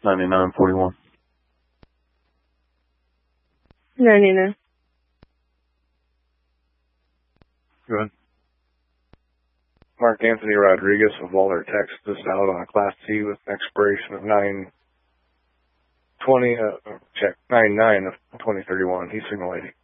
9941. 99. Go ahead. Mark Anthony Rodriguez of Waller, Texas, out on a Class C with an expiration of 9/9 of 2031. He's signal 80.